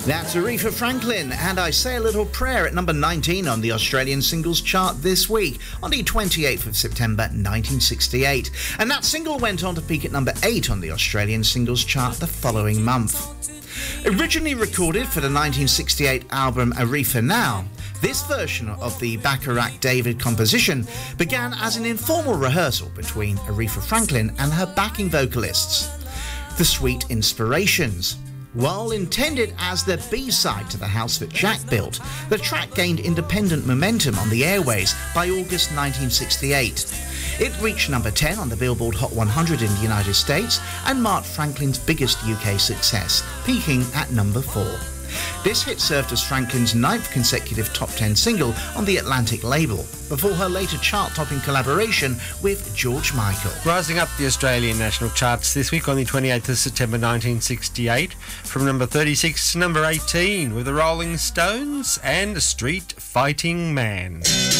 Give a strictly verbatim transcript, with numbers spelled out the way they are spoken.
That's Aretha Franklin, and I Say a Little Prayer at number nineteen on the Australian singles chart this week, on the twenty-eighth of September nineteen sixty-eight. And that single went on to peak at number eight on the Australian singles chart the following month. Originally recorded for the nineteen sixty-eight album Aretha Now, this version of the Bacharach David composition began as an informal rehearsal between Aretha Franklin and her backing vocalists, the Sweet Inspirations. While intended as the B-side to the house that Jack built, the track gained independent momentum on the airways by August nineteen sixty-eight. It reached number ten on the Billboard Hot one hundred in the United States and marked Franklin's biggest U K success, peaking at number four. This hit served as Franklin's ninth consecutive top ten single on the Atlantic label, before her later chart-topping collaboration with George Michael. Rising up the Australian national charts this week on the twenty-eighth of September nineteen sixty-eight, from number thirty-six to number eighteen, with the Rolling Stones and Street Fighting Man.